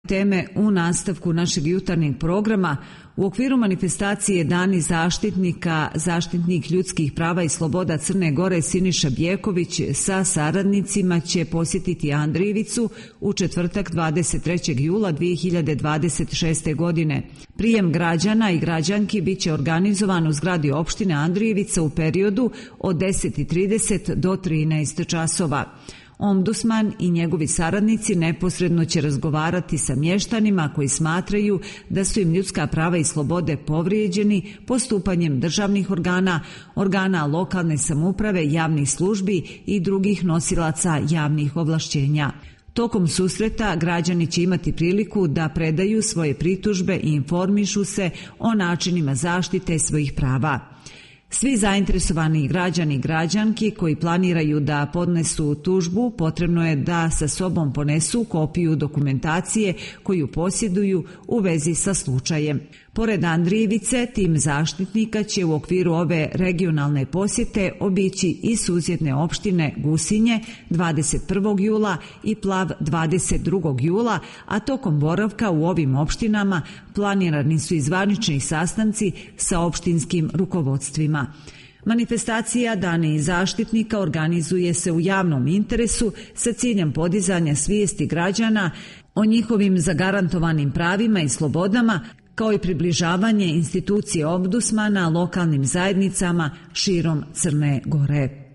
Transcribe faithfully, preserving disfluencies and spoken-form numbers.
Teme u nastavku našeg jutarnjeg programa. U okviru manifestacije Dani zaštitnika, zaštitnik ljudskih prava i sloboda Crne Gore Siniša Bjeković sa saradnicima će posjetiti Andrijevicu u četvrtak dvadeset trećeg jula dvije hiljade dvadeset šeste. godine. Prijem građana i građanki bit će organizovan u zgradi opštine Andrijevica u periodu od deset i trideset do trinaest časova. Ombudsman i njegovi saradnici neposredno će razgovarati sa mještanima koji smatraju da su im ljudska prava i slobode povrijeđeni postupanjem državnih organa, organa lokalne samouprave, javnih službi i drugih nosilaca javnih ovlašćenja. Tokom susreta građani će imati priliku da predaju svoje pritužbe i informišu se o načinima zaštite svojih prava. Svi zainteresovani građani i građanki koji planiraju da podnesu tužbu potrebno je da sa sobom ponesu kopiju dokumentacije koju posjeduju u vezi sa slučajem. Pored Andrijevice, tim zaštitnika će u okviru ove regionalne posjete obići i susjedne opštine Gusinje dvadeset prvog jula i Plav dvadeset drugog jula, a tokom boravka u ovim opštinama planirani su i zvanični sastanci sa opštinskim rukovodstvima. Manifestacija Dani zaštitnika organizuje se u javnom interesu sa ciljem podizanja svijesti građana o njihovim zagarantovanim pravima i slobodama, kao i približavanje institucije ombudsmana lokalnim zajednicama širom Crne Gore.